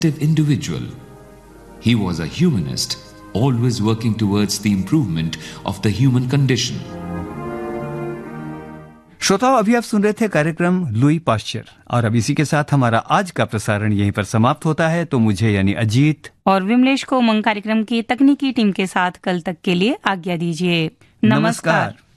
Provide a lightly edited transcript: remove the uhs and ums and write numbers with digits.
individual. He was a humanist, always working towards the improvement of the human condition. श्रोताओ, अभी आप सुन रहे थे कार्यक्रम लुई पाश्चर और अब इसी के साथ हमारा आज का प्रसारण यहीं पर समाप्त होता है। तो मुझे यानी अजीत और विमलेश को उमंग कार्यक्रम की तकनीकी टीम के साथ कल तक के लिए आज्ञा दीजिए। नमस्कार।